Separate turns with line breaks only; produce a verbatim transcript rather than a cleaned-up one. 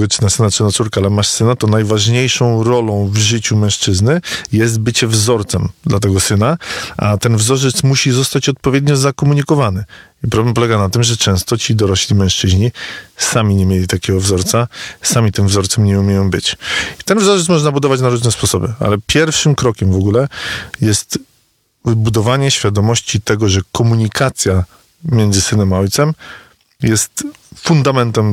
tego, czy na syna, czy na córkę, ale masz syna, to najważniejszą rolą w życiu mężczyzny jest bycie wzorcem dla tego syna, a ten wzorzec musi zostać odpowiednio zakomunikowany. I problem polega na tym, że często ci dorośli mężczyźni sami nie mieli takiego wzorca, sami tym wzorcem nie umieją być. I ten wzorzec można budować na różne sposoby, ale pierwszym krokiem w ogóle jest budowanie świadomości tego, że komunikacja między synem a ojcem jest fundamentem